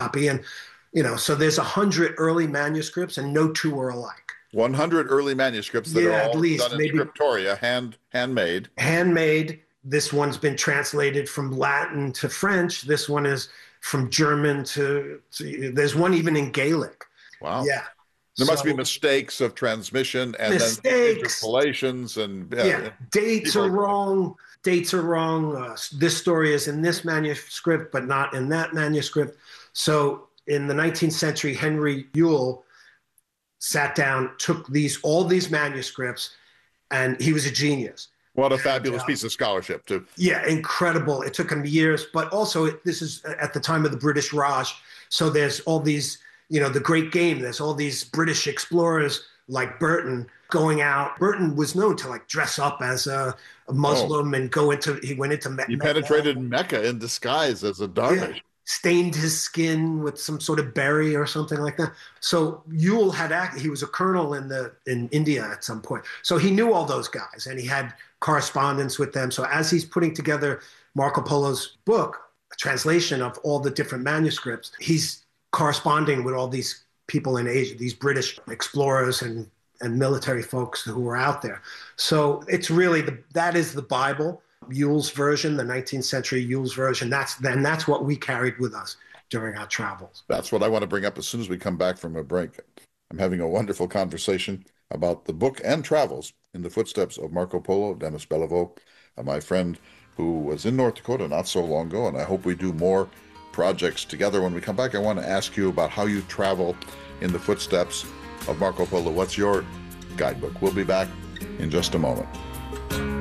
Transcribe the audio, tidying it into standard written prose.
copy. And, so there's 100 early manuscripts and no two are alike. 100 early manuscripts that are at all least, done in scriptoria, handmade. Handmade. This one's been translated from Latin to French. This one is from German to there's one even in Gaelic. Wow. Yeah. There must be mistakes of transmission and then interpolations and dates are wrong. Dates are wrong. This story is in this manuscript, but not in that manuscript. So in the 19th century, Henry Yule sat down, took all these manuscripts, and he was a genius. What a fabulous piece of scholarship, too. Yeah, incredible. It took him years, but also this is at the time of the British Raj. So there's all these, the Great Game. There's all these British explorers like Burton going out. Burton was known to dress up as a Muslim and he went into Mecca. He penetrated Mecca in disguise as a Darvish. Yeah. Stained his skin with some sort of berry or something like that. So Yule he was a colonel in India at some point. So he knew all those guys and he had correspondence with them. So as he's putting together Marco Polo's book, a translation of all the different manuscripts, he's corresponding with all these people in Asia, these British explorers and military folks who were out there. So it's really that is the Bible. Yule's version, the 19th century Yule's version, that's what we carried with us during our travels. That's what I want to bring up as soon as we come back from a break. I'm having a wonderful conversation about the book and travels in the footsteps of Marco Polo, Denis Beliveau, my friend who was in North Dakota not so long ago, and I hope we do more projects together. When we come back, I want to ask you about how you travel in the footsteps of Marco Polo. What's your guidebook? We'll be back in just a moment.